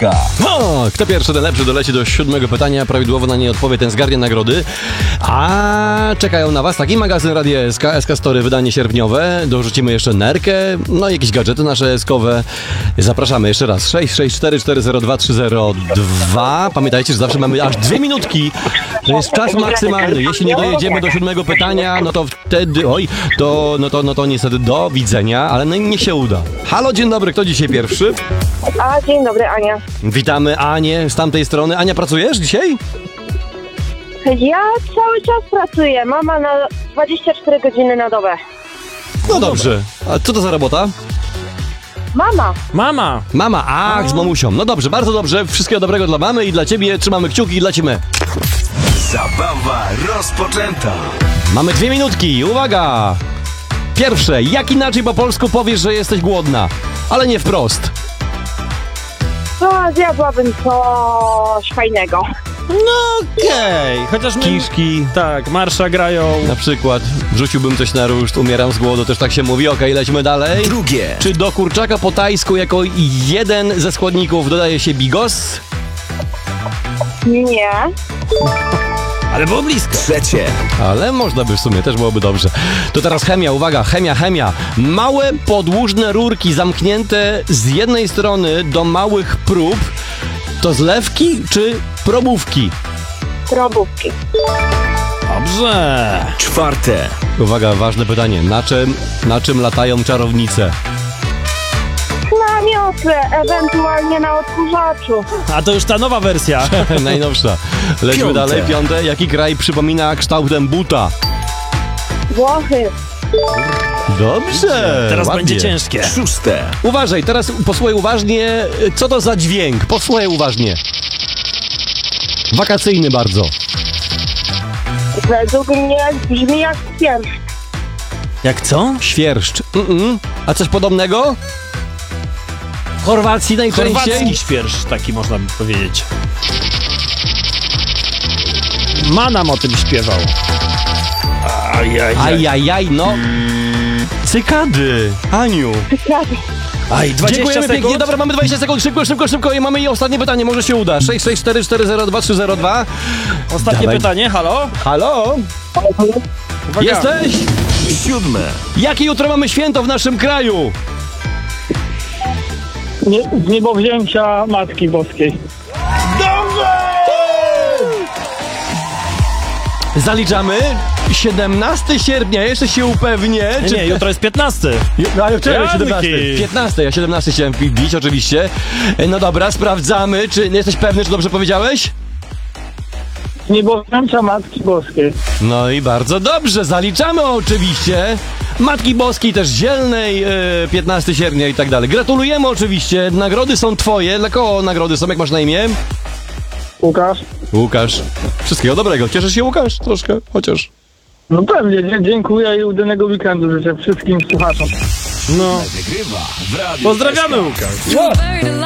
Polska. O, kto pierwszy, ten lepszy doleci do 7. pytania, prawidłowo na nie odpowie, ten zgarnie nagrody. A czekają na was taki magazyn Radia SK, SK Story, wydanie sierpniowe. Dorzucimy jeszcze nerkę, no i jakieś gadżety nasze SK-owe. Zapraszamy jeszcze raz, 664402302. Pamiętajcie, że zawsze mamy aż 2 minutki. To jest czas maksymalny. Jeśli nie dojedziemy do 7. pytania, no to wtedy, no to niestety do widzenia, ale no, niech się uda. Halo, dzień dobry, kto dzisiaj pierwszy? Dzień dobry, Ania. Witamy Anię z tamtej strony. Ania, pracujesz dzisiaj? Ja cały czas pracuję. Mama na 24 godziny na dobę. No dobrze. A co to za robota? Mama. Mama, z mamusią. No dobrze, bardzo dobrze. Wszystkiego dobrego dla mamy i dla ciebie. Trzymamy kciuki i lecimy. Zabawa rozpoczęta. Mamy 2 minutki. Uwaga! Pierwsze, jak inaczej po polsku powiesz, że jesteś głodna? Ale nie wprost. Zjadłabym coś fajnego. No okej, chociaż my... Kiszki. Tak, marsza grają. Na przykład wrzuciłbym coś na ruszt, umieram z głodu, też tak się mówi. Okej, lecimy dalej. Drugie. Czy do kurczaka po tajsku jako jeden ze składników dodaje się bigos? Nie. Ale było blisko. Trzecie. Ale można by w sumie, też byłoby dobrze. To teraz chemia, uwaga, chemia. Małe podłużne rurki zamknięte z jednej strony do małych prób. To zlewki czy probówki? Probówki. Dobrze. Czwarte. Uwaga, ważne pytanie. Na czym latają czarownice? Na miotle, ewentualnie na odkurzaczu. A to już ta nowa wersja. Najnowsza. Lećmy Piąte. dalej. Piąte. Jaki kraj przypomina kształtem buta? Włochy. Dobrze. Teraz ładnie. będzie ciężkie. Szóste. Uważaj, teraz posłuchaj uważnie. Co to za dźwięk? Posłuchaj uważnie. Wakacyjny bardzo. Według mnie brzmi jak świerszcz. Jak co? Świerszcz. A coś podobnego? W Chorwacji najczęściej? Chorwacki świerszcz, taki można by powiedzieć. Manam o tym śpiewał. Ajajaj, no. Cykady. Aniu. Aj, 20 Dziękujemy sekund. pięknie. Dobra, mamy 20 sekund. Szybko. I mamy ostatnie pytanie. Może się uda. 664402302. Ostatnie Dawaj. pytanie, halo? Halo? Uwaga. Jesteś? Siódme. Jakie jutro mamy święto w naszym kraju? Z niebowzięcia Matki Boskiej. Zaliczamy 17 sierpnia, jeszcze się upewnię. Nie, jutro jest 15. No ale wczoraj Janki. 17. 15, ja 17 chciałem wbić oczywiście. No dobra, sprawdzamy, czy jesteś pewny, czy dobrze powiedziałeś? Z niebowzięcia Matki Boskiej. No i bardzo dobrze, zaliczamy oczywiście. Matki Boskiej też Zielnej, 15 sierpnia i tak dalej. Gratulujemy oczywiście, nagrody są twoje. Dla kogo nagrody są, jak masz na imię? Łukasz. Wszystkiego dobrego. Cieszysz się, Łukasz? Troszkę, chociaż. No pewnie, dziękuję i udanego weekendu życzę wszystkim słuchaczom. No. Wygrywa w Radiu Pozdrawiamy, SK. Łukasz.